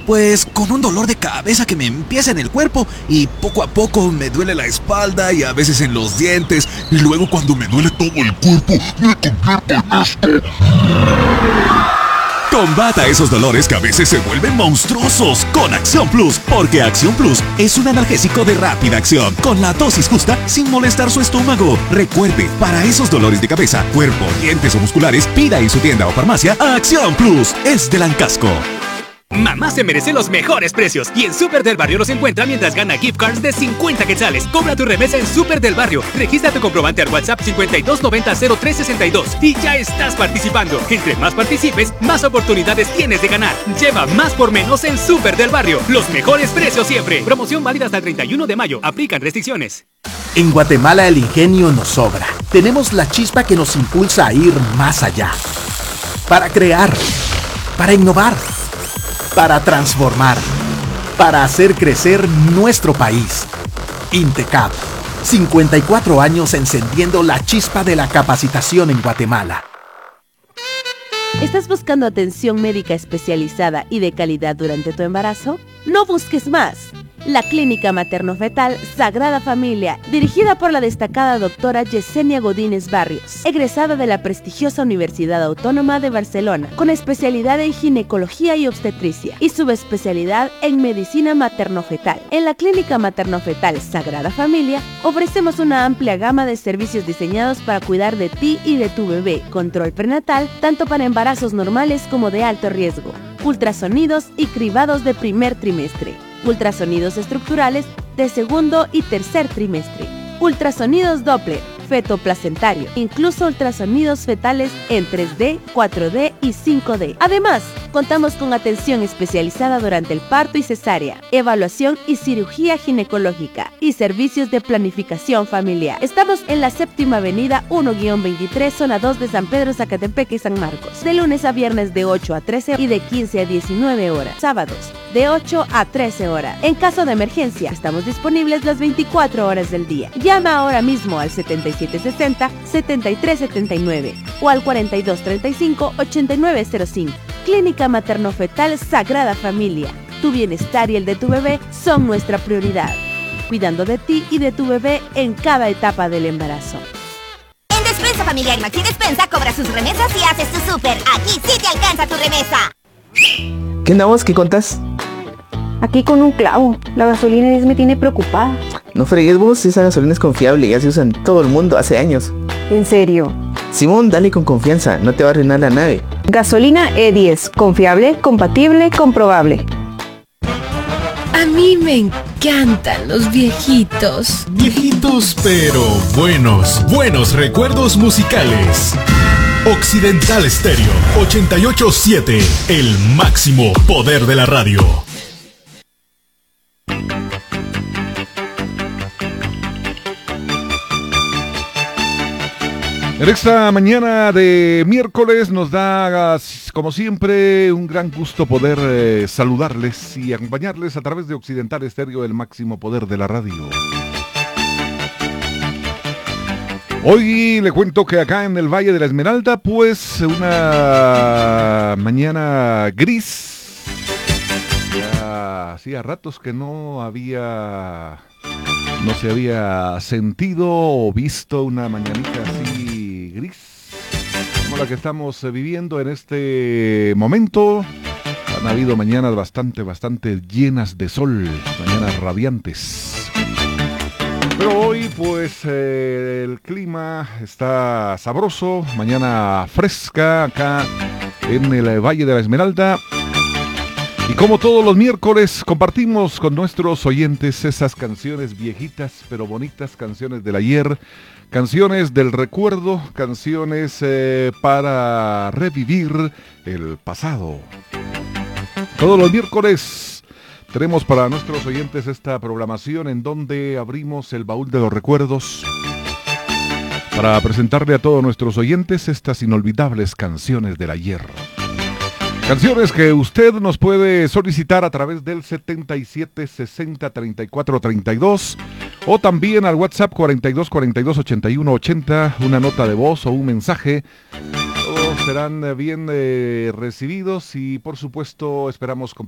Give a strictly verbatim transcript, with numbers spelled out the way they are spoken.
Pues con un dolor de cabeza que me empieza en el cuerpo y poco a poco me duele la espalda y a veces en los dientes. Y luego cuando me duele todo el cuerpo, me convierto en esto. Combata esos dolores que a veces se vuelven monstruosos con Acción Plus, porque Acción Plus es un analgésico de rápida acción, con la dosis justa sin molestar su estómago. Recuerde, para esos dolores de cabeza, cuerpo, dientes o musculares, pida en su tienda o farmacia Acción Plus. Es de Lancasco. Mamá se merece los mejores precios y en Super del Barrio los encuentra mientras gana gift cards de cincuenta quetzales. Cobra tu remesa en Super del Barrio. Registra tu comprobante al WhatsApp cincuenta y dos noventa cero tres sesenta y dos y ya estás participando. Entre más participes, más oportunidades tienes de ganar. Lleva más por menos en Super del Barrio. Los mejores precios siempre. Promoción válida hasta el treinta y uno de mayo. Aplican restricciones. En Guatemala el ingenio nos sobra. Tenemos la chispa que nos impulsa a ir más allá. Para crear. Para innovar. Para transformar, para hacer crecer nuestro país. Intecap, cincuenta y cuatro años encendiendo la chispa de la capacitación en Guatemala. ¿Estás buscando atención médica especializada y de calidad durante tu embarazo? No busques más. La Clínica Materno-Fetal Sagrada Familia, dirigida por la destacada doctora Yesenia Godínez Barrios, egresada de la prestigiosa Universidad Autónoma de Barcelona, con especialidad en ginecología y obstetricia y subespecialidad en medicina materno-fetal. En la Clínica Materno-Fetal Sagrada Familia ofrecemos una amplia gama de servicios diseñados para cuidar de ti y de tu bebé, control prenatal, tanto para embarazos normales como de alto riesgo, ultrasonidos y cribados de primer trimestre, ultrasonidos estructurales de segundo y tercer trimestre, ultrasonidos Doppler, fetoplacentario, incluso ultrasonidos fetales en tres D, cuatro D y cinco D. Además, contamos con atención especializada durante el parto y cesárea, evaluación y cirugía ginecológica y servicios de planificación familiar. Estamos en la séptima avenida uno guión veintitrés, zona dos de San Pedro, Zacatepeque y San Marcos, de lunes a viernes de ocho a trece y de quince a diecinueve horas, sábados de ocho a trece horas. En caso de emergencia, estamos disponibles las veinticuatro horas del día. Llama ahora mismo al setenta y siete sesenta, setenta y tres setenta y nueve o al cuarenta y dos treinta y cinco, ochenta y nueve cero cinco. Clínica Materno-Fetal Sagrada Familia. Tu bienestar y el de tu bebé son nuestra prioridad. Cuidando de ti y de tu bebé en cada etapa del embarazo. En Despensa Familiar Maxi Despensa cobra sus remesas y haces tu súper. Aquí sí te alcanza tu remesa. ¿Qué onda vos? ¿Qué contás? Aquí con un clavo. La gasolina diez me tiene preocupada. No fregues vos, esa gasolina es confiable, ya se usa en todo el mundo hace años. ¿En serio? Simón, dale con confianza, no te va a arruinar la nave. Gasolina E diez, confiable, compatible, comprobable. A mí me encantan los viejitos. Viejitos pero buenos, buenos recuerdos musicales. Occidental Stereo ochenta y ocho punto siete, el máximo poder de la radio. En esta mañana de miércoles nos da, como siempre, un gran gusto poder eh, saludarles y acompañarles a través de Occidental Estéreo, el máximo poder de la radio. Hoy le cuento que acá en el Valle de la Esmeralda, pues una mañana gris. Ya hacía ratos que no había, no se había sentido o visto una mañanita así gris como la que estamos viviendo en este momento. Han habido mañanas bastante, bastante llenas de sol, mañanas radiantes. Pero hoy pues eh, el clima está sabroso, mañana fresca acá en el Valle de la Esmeralda. Y como todos los miércoles compartimos con nuestros oyentes esas canciones viejitas pero bonitas, canciones del ayer, canciones del recuerdo, canciones eh, para revivir el pasado. Todos los miércoles tenemos para nuestros oyentes esta programación en donde abrimos el baúl de los recuerdos para presentarle a todos nuestros oyentes estas inolvidables canciones del ayer. Canciones que usted nos puede solicitar a través del setenta y siete sesenta treinta y cuatro treinta y dos o también al WhatsApp cuarenta y dos cuarenta y dos ochenta y uno ochenta, una nota de voz o un mensaje. Todos serán bien eh, recibidos y por supuesto esperamos